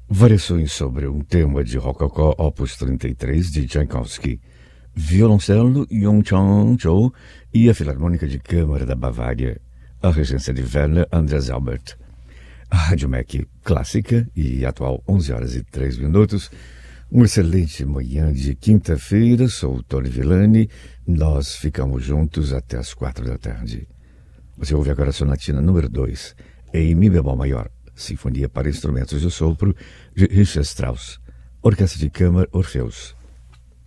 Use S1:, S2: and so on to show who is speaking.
S1: Variações sobre um tema de Rococó, opus 33, de Tchaikovsky. Violoncelo, Yong Chang-Zhou e a Filarmônica de Câmara da Bavária. A regência de Werner Andreas Albert. A Rádio MEC clássica e atual, 11 horas e 3 minutos. Um excelente manhã de quinta-feira. Sou o Tony Villani. Nós ficamos juntos até as 4 da tarde. Você ouve agora a sonatina número 2, em Mi bemol maior, Sinfonia para Instrumentos de Sopro, de Richard Strauss, Orquestra de Câmara Orfeus.